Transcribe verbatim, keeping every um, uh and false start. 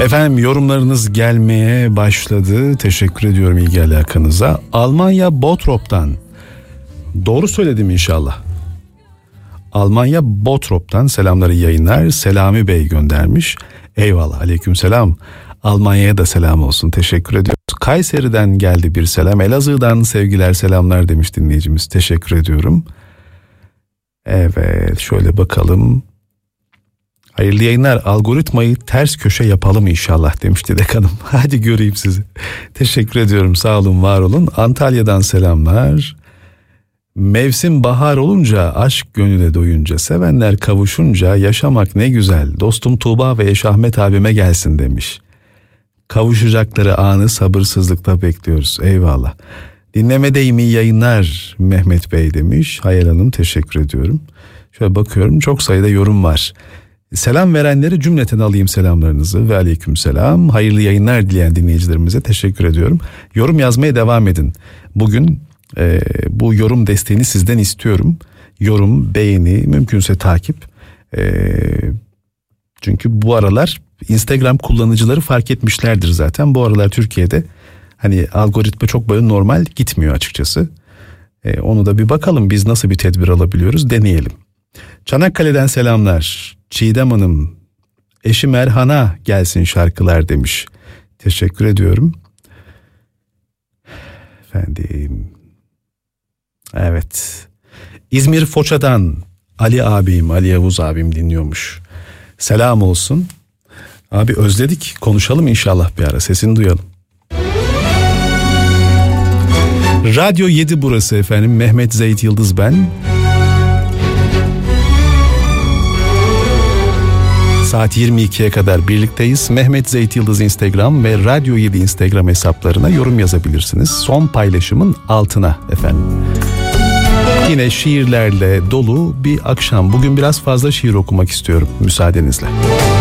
Efendim yorumlarınız gelmeye başladı. Teşekkür ediyorum ilgi alakanıza. Almanya Bottrop'tan. Doğru söyledim inşallah. Almanya Bottrop'tan selamları yayınlar. Selami Bey göndermiş. Eyvallah, aleykümselam. Almanya'ya da selam olsun. Teşekkür ediyoruz. Kayseri'den geldi bir selam. Elazığ'dan sevgiler selamlar demiş dinleyicimiz. Teşekkür ediyorum. Evet, şöyle bakalım. Hayırlı yayınlar. Algoritmayı ters köşe yapalım inşallah demiş Dilek Hanım. Hadi göreyim sizi. Teşekkür ediyorum. Sağ olun, var olun. Antalya'dan selamlar. Mevsim bahar olunca, aşk gönüle doyunca, sevenler kavuşunca yaşamak ne güzel. Dostum Tuğba ve Eş Ahmet abime gelsin demiş. Kavuşacakları anı sabırsızlıkla bekliyoruz. Eyvallah. Dinlemedeyim, iyi yayınlar Mehmet Bey demiş. Hayal Hanım, teşekkür ediyorum. Şöyle bakıyorum, çok sayıda yorum var. Selam verenleri cümleten alayım selamlarınızı ve aleykümselam. Hayırlı yayınlar dileyen dinleyicilerimize teşekkür ediyorum. Yorum yazmaya devam edin. Bugün e, bu yorum desteğini sizden istiyorum. Yorum, beğeni, mümkünse takip. E, çünkü bu aralar Instagram kullanıcıları fark etmişlerdir zaten. Bu aralar Türkiye'de hani algoritma çok böyle normal gitmiyor açıkçası. E, onu da bir bakalım, biz nasıl bir tedbir alabiliyoruz, deneyelim. Çanakkale'den selamlar. Çiğdem Hanım, eşim Erhan'a gelsin şarkılar demiş. Teşekkür ediyorum. Efendim. Evet. İzmir Foça'dan Ali abim, Ali Yavuz abim dinliyormuş. Selam olsun. Abi özledik. Konuşalım inşallah bir ara. Sesini duyalım. Radyo yedi burası efendim. Mehmet Zeyt Yıldız ben. Saat yirmi ikiye kadar birlikteyiz. Mehmet Zeyt Yıldız Instagram ve Radyo yedi Instagram hesaplarına yorum yazabilirsiniz. Son paylaşımın altına efendim. Yine şiirlerle dolu bir akşam. Bugün biraz fazla şiir okumak istiyorum müsaadenizle.